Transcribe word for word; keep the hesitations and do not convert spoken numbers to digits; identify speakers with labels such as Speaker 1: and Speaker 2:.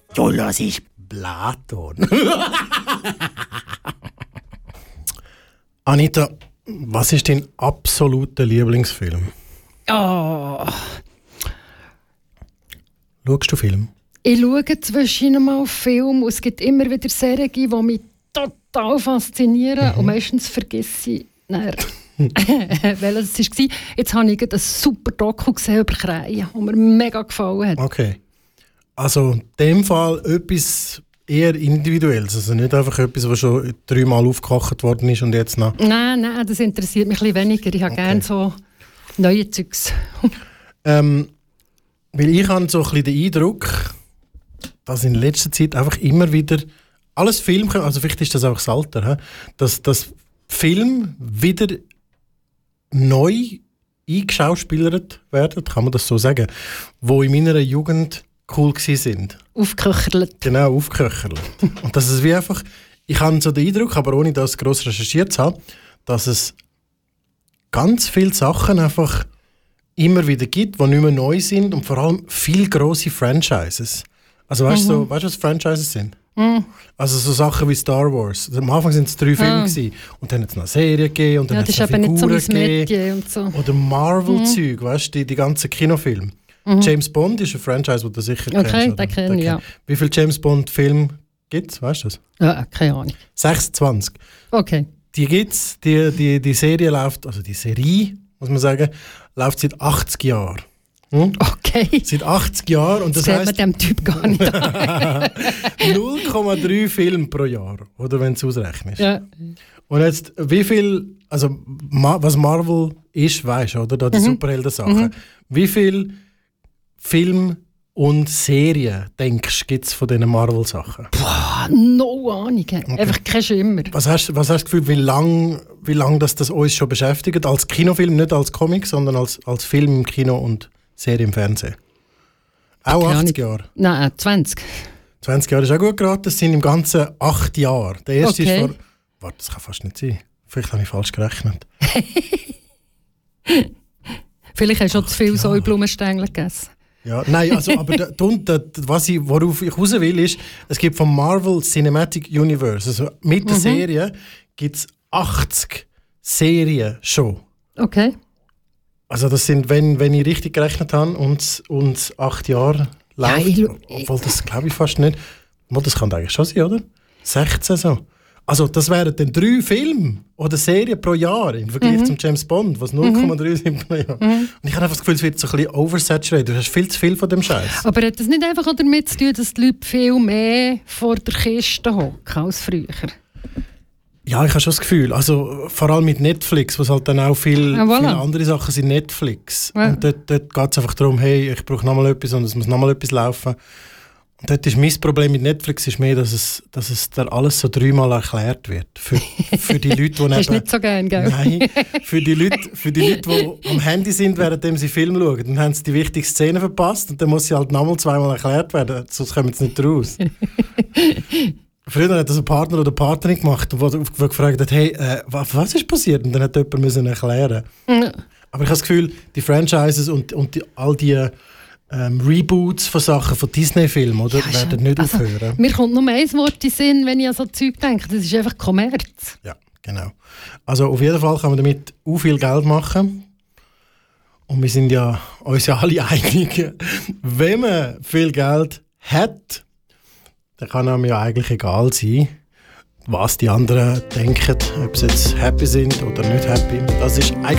Speaker 1: Du hörst Platon. Anita, was ist dein absoluter Lieblingsfilm?
Speaker 2: Oh.
Speaker 1: Schaust du Film?
Speaker 2: Ich schaue zwischendurch mal Filme und es gibt immer wieder Serien, die mich total faszinieren. Mhm. Und meistens vergesse ich dann, welches es war. Jetzt habe ich gerade ein super Doku gesehen über Krähen, das mir mega gefallen hat.
Speaker 1: Okay. Also in dem Fall etwas eher Individuelles, also nicht einfach etwas, was schon dreimal aufgekocht worden ist und jetzt noch...
Speaker 2: Nein, nein, das interessiert mich ein bisschen weniger. Ich habe okay. gerne so neue Zeugs.
Speaker 1: ähm, weil ich habe so ein bisschen den Eindruck, dass in letzter Zeit einfach immer wieder alles Film, also vielleicht ist das auch das Alter, dass das Film wieder neu eingeschauspielert werden, kann man das so sagen, wo in meiner Jugend cool gsi sind.
Speaker 2: Aufgeköcherlet.
Speaker 1: Genau, aufgeköcherlet. Und das ist wie einfach, ich habe so den Eindruck, aber ohne das gross recherchiert zu haben, dass es ganz viele Sachen einfach immer wieder gibt, die nicht mehr neu sind und vor allem viele grosse Franchises. Also weißt du, mhm. so, weißt, was Franchises sind? Mhm. Also so Sachen wie Star Wars. Am Anfang waren es drei Filme gewesen, und dann hat es noch Serien gegeben und dann
Speaker 2: ja,
Speaker 1: hat es noch Figuren nicht so gegeben.
Speaker 2: Und so.
Speaker 1: Oder Marvel-Zeug, mhm. weißt du, die, die ganzen Kinofilme. Mhm. James Bond ist ein Franchise, das du sicher
Speaker 2: okay,
Speaker 1: kennst.
Speaker 2: Okay, den kenne ich, ja.
Speaker 1: Wie viele James Bond-Filme gibt es, weißt du das?
Speaker 2: Ja, keine Ahnung.
Speaker 1: sechsundzwanzig.
Speaker 2: Okay.
Speaker 1: Die gibt's, die, die, die Serie läuft, also die Serie, muss man sagen, läuft seit achtzig Jahren. Hm?
Speaker 2: Okay.
Speaker 1: Seit achtzig Jahren. Und das,
Speaker 2: das
Speaker 1: heisst,
Speaker 2: man dem Typ gar nicht
Speaker 1: null Komma drei Filme pro Jahr, oder wenn du es ausrechnest.
Speaker 2: Ja. Und
Speaker 1: jetzt, wie viel, also Ma- was Marvel ist, weisst du, oder? Da die mhm. Superhelden-Sachen. Mhm. Wie viel Film und Serien, denkst du, gibt es von diesen Marvel-Sachen?
Speaker 2: Boah, no Ahnung. Okay. Einfach kein Schimmer.
Speaker 1: Was hast, was hast du das Gefühl, wie lange wie lang das, das uns schon beschäftigt? Als Kinofilm, nicht als Comic, sondern als, als Film im Kino und Serie im Fernsehen? Auch
Speaker 2: keine
Speaker 1: achtzig Jahre?
Speaker 2: Nein, zwanzig.
Speaker 1: zwanzig Jahre ist auch gut geraten. Das sind im Ganzen acht Jahre. Der erste
Speaker 2: okay.
Speaker 1: ist vor... Warte, das kann fast nicht sein. Vielleicht habe ich falsch gerechnet.
Speaker 2: Vielleicht hast du schon zu viel so Blumenstängel gegessen.
Speaker 1: Ja, nein, also, aber da, da, da, was ich, worauf ich raus will, ist, es gibt vom Marvel Cinematic Universe, also mit der mhm. Serie, gibt es achtzig Serien schon.
Speaker 2: Okay.
Speaker 1: Also das sind, wenn, wenn ich richtig gerechnet habe, und, und acht Jahre läuft, ja, ich, obwohl das glaube ich fast nicht. Das kann eigentlich schon sein, oder? sechzehn so. Also das wären dann drei Filme oder Serien pro Jahr im Vergleich mhm. zum James Bond, was null Komma drei mhm. sind pro Jahr. Mhm. Und ich habe einfach das Gefühl, es wird so ein bisschen oversaturated. Du hast viel zu viel von dem Scheiß.
Speaker 2: Aber hat das nicht einfach auch damit zu tun, dass die Leute viel mehr vor der Kiste hocken als früher?
Speaker 1: Ja, ich habe schon das Gefühl. Also vor allem mit Netflix, was halt dann auch viel, ja, voilà. viele andere Sachen sind Netflix. Ja. Und dort, dort geht es einfach darum, hey, ich brauche nochmal etwas und es muss nochmal etwas laufen. Und dort ist mein Problem mit Netflix ist mehr, dass es, dass es da alles so dreimal erklärt wird. Für, für die Leute, die
Speaker 2: das ist nicht so gern, gell?
Speaker 1: Nein, für die Leute, für die Leute, die am Handy sind, während sie Film schauen. Dann haben sie die wichtigste Szene verpasst und dann muss sie halt nochmal zweimal erklärt werden, sonst kommen sie nicht raus. Früher hat das ein Partner oder eine Partnerin gemacht, und wo gefragt hat, hey, äh, was ist passiert? Und dann hat jemand müssen erklären. Mhm. Aber ich habe das Gefühl, die Franchises und, und die, all die ähm, Reboots von Sachen, von Disney-Filmen, oder, ja, werden nicht also, aufhören.
Speaker 2: Mir kommt nur ein Wort in den Sinn, wenn ich an so Zeug denke. Das ist einfach Kommerz.
Speaker 1: Ja, genau. Also auf jeden Fall kann man damit auch viel Geld machen. Und wir sind ja uns ja alle einig, wenn man viel Geld hat, dann kann einem ja eigentlich egal sein, was die anderen denken, ob sie jetzt happy sind oder nicht happy. Das ist eigentlich